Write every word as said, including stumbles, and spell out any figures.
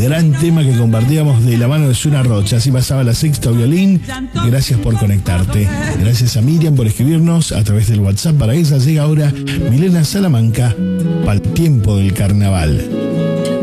Gran tema que compartíamos de la mano de Zuna Rocha. Así pasaba la sexta violín. Gracias por conectarte. Gracias a Miriam por escribirnos a través del WhatsApp. Para ella llega ahora Milena Salamanca, para el tiempo del carnaval.